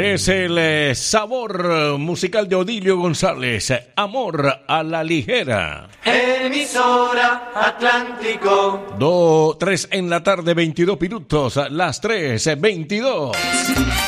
Es el sabor musical de Odilio González, Amor a la Ligera. Emisora Atlántico. 3 en la tarde, 22 minutos, las 3:22.